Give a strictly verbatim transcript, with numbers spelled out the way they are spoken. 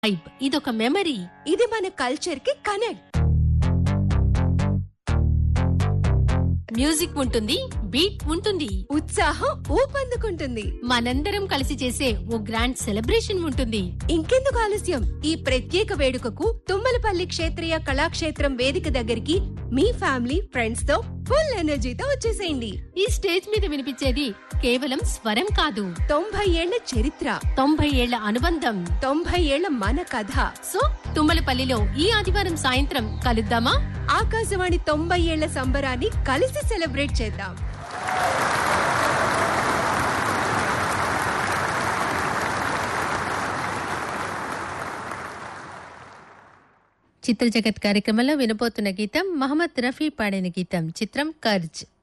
Vibe ఇదొక memory. ఇది మన కల్చర్ కి కనెక్ట్. మ్యూజిక్ ఉంటుంది, బీట్ ఉంటుంది, ఉత్సాహం ఊపందుకుంటుంది. మనందరం కలిసి చేసే ఓ గ్రాండ్ సెలబ్రేషన్ ఉంటుంది. ఇంకెందుకు ఆలస్యం, ఈ ప్రత్యేక వేడుకకు తుమ్మలపల్లి క్షేత్రీయ కళాక్షేత్రం వేదిక దగ్గరికి మీ ఫ్యామిలీ ఫ్రెండ్స్ తో ఫుల్ ఎనర్జీతో వచ్చేసేయండి. ఈ స్టేజ్ మీద వినిపించేది కేవలం స్వరం కాదు, తొంభై ఏళ్ల చరిత్ర, తొంభై ఏళ్ల అనుబంధం, తొంభై ఏళ్ల మన కథ. సో తుమ్మలపల్లిలో ఈ ఆదివారం సాయంత్రం కలుద్దామా? ఆకాశవాణి తొంభై ఏళ్ల సంబరాన్ని కలిసి సెలబ్రేట్ చేద్దాం. చిత్ర జగత్ కార్యక్రమంలో వినబోతున్న గీతం మహమ్మద్ రఫీ పాడిన గీతం. చిత్రం కర్జ్.